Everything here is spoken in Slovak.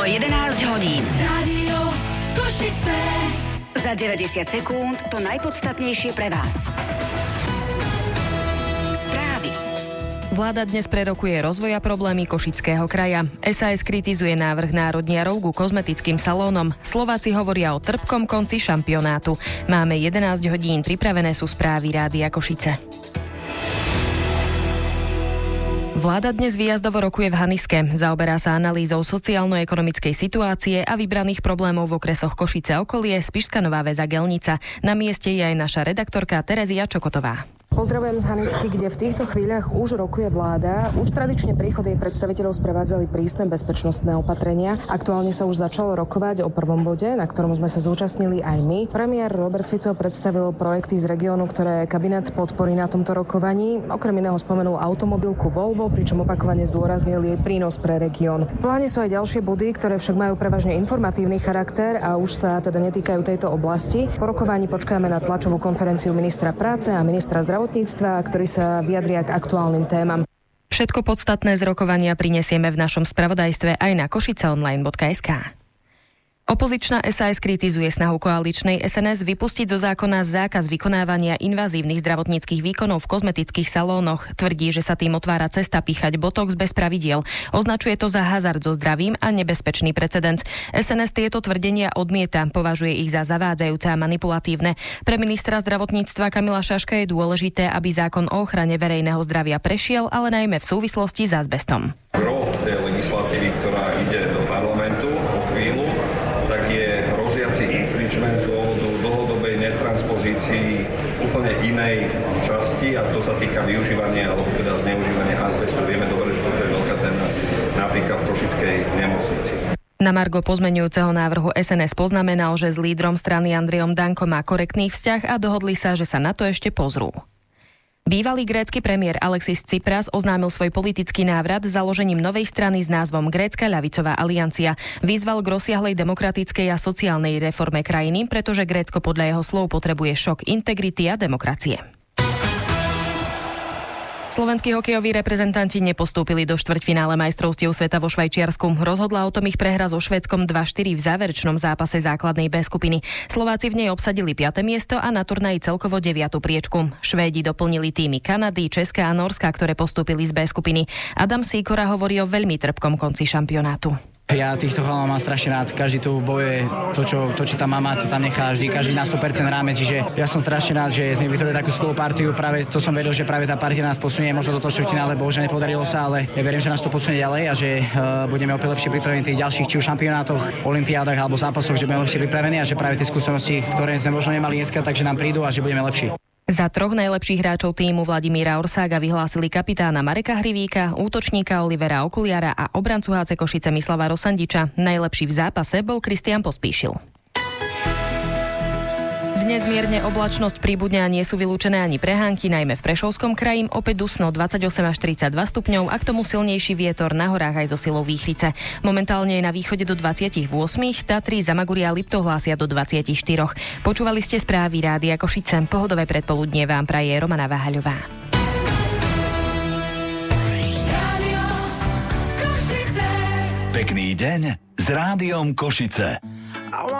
11 hodín. Rádio Košice. Za 90 sekúnd to najpodstatnejšie pre vás. Správy. Vláda dnes prerokuje rozvoj a problémy Košického kraja. SAS kritizuje návrh národniarov ku kozmetickým salónom. Slováci hovoria o trpkom konci šampionátu. Máme 11 hodín, pripravené sú správy Rádia Košice. Vláda dnes výjazdovo rokuje v Haniske. Zaoberá sa analýzou sociálno-ekonomickej situácie a vybraných problémov v okresoch Košice okolie, Spišská Nová Ves a Gelnica. Na mieste je aj naša redaktorka Terezia Čokotová. Pozdravujem z Hanisky, kde v týchto chvíľach už rokuje vláda. Už tradične príchod jej predstaviteľov sprevádzali prísne bezpečnostné opatrenia. Aktuálne sa už začalo rokovať o prvom bode, na ktorom sme sa zúčastnili aj my. Premiér Robert Fico predstavil projekty z regiónu, ktoré kabinet podporí na tomto rokovaní. Okrem iného spomenul automobilku Volvo, pričom opakovane zdôraznil jej prínos pre región. V pláne sú aj ďalšie body, ktoré však majú prevažne informatívny charakter a už sa teda netýkajú tejto oblasti. Po rokovaní počkáme na tlačovú konferenciu ministra práce a ministra zdravotníctva, ktorí sa vyjadria k aktuálnym témam. Všetko podstatné z rokovania prinesieme v našom spravodajstve aj na košiceonline.sk. Opozičná SAS kritizuje snahu koaličnej SNS vypustiť zo zákona zákaz vykonávania invazívnych zdravotníckych výkonov v kozmetických salónoch. Tvrdí, že sa tým otvára cesta píchať botox bez pravidiel. Označuje to za hazard so zdravím a nebezpečný precedens. SNS tieto tvrdenia odmieta, považuje ich za zavádzajúce a manipulatívne. Pre ministra zdravotníctva Kamila Šaška je dôležité, aby zákon o ochrane verejného zdravia prešiel, ale najmä v súvislosti s azbestom. Gro tej legislatívy, ktorá ide do parlamentu o chvíľu, tak je hroziaci infringement z dôvodu dlhodobej netranspozícii úplne inej časti, a to sa týka využívania alebo teda zneužívania azbestu. Vieme dobre, že toto je veľká téma napríklad v Košickej nemocnici. Na margo pozmeňujúceho návrhu SNS poznamenal, že s lídrom strany Andrejom Dankom má korektný vzťah a dohodli sa, že sa na to ešte pozrú. Bývalý grécky premiér Alexis Tsipras oznámil svoj politický návrat založením novej strany s názvom Grécka ľavicová aliancia. Vyzval k rozsiahlej demokratickej a sociálnej reforme krajiny, pretože Grécko podľa jeho slov potrebuje šok integrity a demokracie. Slovenskí hokejoví reprezentanti nepostúpili do štvrťfinále majstrovstiev sveta vo Švajčiarsku. Rozhodla o tom ich prehra so Švédskom 2-4 v záverečnom zápase základnej B skupiny. Slováci v nej obsadili 5. miesto a na turnaji celkovo 9. priečku. Švédi doplnili týmy Kanady, Česka a Norska, ktoré postúpili z B skupiny. Adam Sýkora hovorí o veľmi trpkom konci šampionátu. Ja týchto chalánov mám strašne rád. Každý tu bojuje to, čo tam má, to tam nechá vždy, každý na 100% ráme, čiže ja som strašne rád, že sme vytvorili takú skvelú partiu. Práve to som vedel, že práve tá partia nás posunie možno do toho štvrťfinále, bohužiaľ nepodarilo sa, ale ja verím, že nás to posunie ďalej a že budeme opäť lepšie pripravení v tých ďalších či už šampionátoch, olympiádach alebo zápasoch, že budeme lepšie pripravení a že práve tie skúsenosti, ktoré sme možno nemali dneska, takže nám prídu a že budeme lepší. Za 3 najlepších hráčov tímu Vladimíra Orsága vyhlásili kapitána Mareka Hrivíka, útočníka Olivera Okuliara a obrancu HC Košice Mislava Rosandiča. Najlepší v zápase bol Kristián Pospíšil. Dnes mierne oblačnosť pribudne a nie sú vylúčené ani prehánky, najmä v Prešovskom kraji. Opäť dusno 28 až 32 stupňov a k tomu silnejší vietor na horách aj so silou výchrice. Momentálne je na východe do 28, Tatry, Zamaguria a Liptov hlásia do 24. Počúvali ste správy Rádia Košice. Pohodové predpoludnie vám praje Romana Váhaľová. Rádio Košice. Pekný deň s Rádiom Košice.